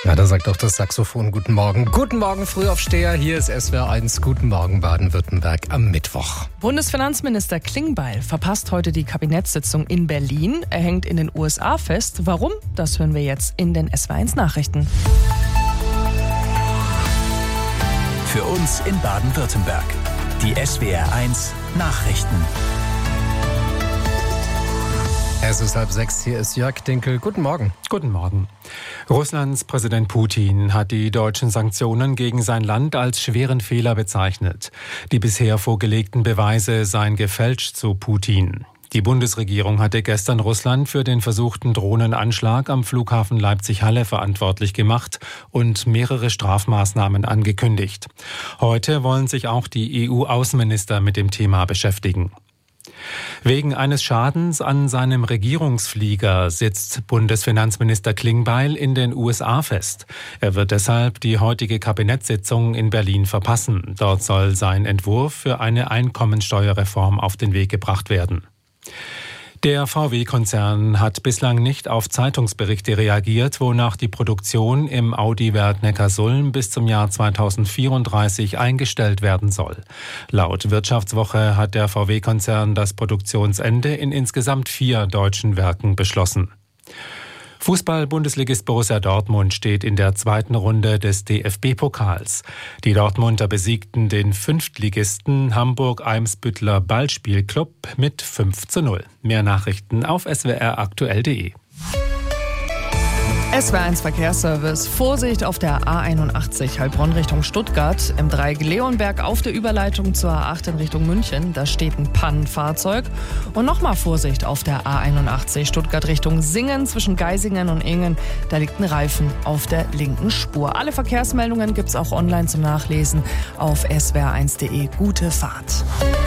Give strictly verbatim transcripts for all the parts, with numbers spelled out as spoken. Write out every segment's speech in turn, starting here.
Ja, da sagt auch das Saxophon Guten Morgen. Guten Morgen, Frühaufsteher. Hier ist S W R eins. Guten Morgen, Baden-Württemberg am Mittwoch. Bundesfinanzminister Klingbeil verpasst heute die Kabinettssitzung in Berlin. Er hängt in den U S A fest. Warum? Das hören wir jetzt in den S W R eins Nachrichten. Für uns in Baden-Württemberg. Die S W R eins Nachrichten. Es ist halb sechs, hier ist Jörg Dinkel. Guten Morgen. Guten Morgen. Russlands Präsident Putin hat die deutschen Sanktionen gegen sein Land als schweren Fehler bezeichnet. Die bisher vorgelegten Beweise seien gefälscht, so Putin. Die Bundesregierung hatte gestern Russland für den versuchten Drohnenanschlag am Flughafen Leipzig-Halle verantwortlich gemacht und mehrere Strafmaßnahmen angekündigt. Heute wollen sich auch die E U-Außenminister mit dem Thema beschäftigen. Wegen eines Schadens an seinem Regierungsflieger sitzt Bundesfinanzminister Klingbeil in den U S A fest. Er wird deshalb die heutige Kabinettssitzung in Berlin verpassen. Dort soll sein Entwurf für eine Einkommensteuerreform auf den Weg gebracht werden. Der V W-Konzern hat bislang nicht auf Zeitungsberichte reagiert, wonach die Produktion im Audi-Werk Neckarsulm bis zum Jahr zweitausendvierunddreißig eingestellt werden soll. Laut Wirtschaftswoche hat der V W-Konzern das Produktionsende in insgesamt vier deutschen Werken beschlossen. Fußball-Bundesligist Borussia Dortmund steht in der zweiten Runde des D F B-Pokals. Die Dortmunder besiegten den Fünftligisten Hamburg-Eimsbüttler Ballspielclub mit fünf zu null. Mehr Nachrichten auf s w r aktuell punkt d e. S W R eins Verkehrsservice. Vorsicht auf der A einundachtzig Heilbronn Richtung Stuttgart. Im Dreieck Leonberg auf der Überleitung zur A acht in Richtung München. Da steht ein Pannenfahrzeug. Und nochmal Vorsicht auf der A einundachtzig Stuttgart Richtung Singen zwischen Geisingen und Ingen. Da liegt ein Reifen auf der linken Spur. Alle Verkehrsmeldungen gibt's auch online zum Nachlesen auf s w r eins punkt d e. Gute Fahrt.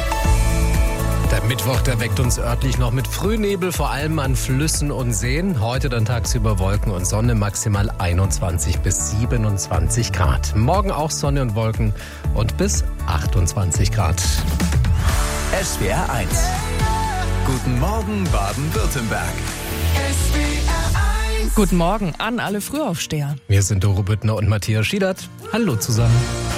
Der Mittwoch, der weckt uns örtlich noch mit Frühnebel, vor allem an Flüssen und Seen. Heute dann tagsüber Wolken und Sonne, maximal einundzwanzig bis siebenundzwanzig Grad. Morgen auch Sonne und Wolken und bis achtundzwanzig Grad. S W R eins. Guten Morgen, Baden-Württemberg. S W R eins. Guten Morgen an alle Frühaufsteher. Wir sind Doro Büttner und Matthias Schiedert. Hallo zusammen.